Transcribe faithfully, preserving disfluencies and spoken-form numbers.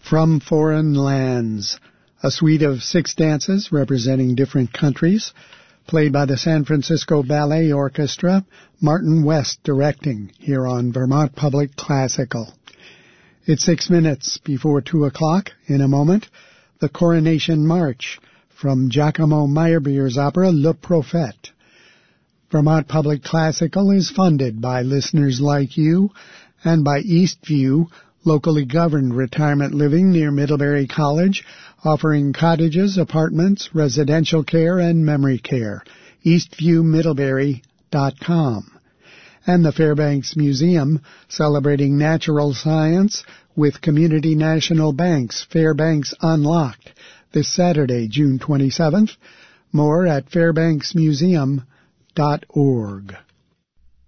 From Foreign Lands, a suite of six dances representing different countries, played by the San Francisco Ballet Orchestra, Martin West directing, here on Vermont Public Classical. It's six minutes before two o'clock. In a moment, the Coronation March from Giacomo Meyerbeer's opera Le Prophète. Vermont Public Classical is funded by listeners like you and by Eastview, locally governed retirement living near Middlebury College, offering cottages, apartments, residential care, and memory care. eastview middlebury dot com. And the Fairbanks Museum, celebrating natural science with Community National Bank's Fairbanks Unlocked, this Saturday, June twenty-seventh. More at fairbanks museum dot org.